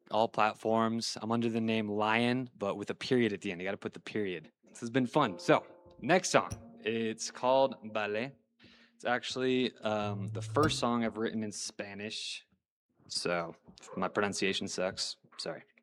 all platforms. I'm under the name Lion, but with a period at the end. You got to put the period. This has been fun. So, next song. It's called Ballet. It's actually the first song I've written in Spanish. So, if my pronunciation sucks. Sorry.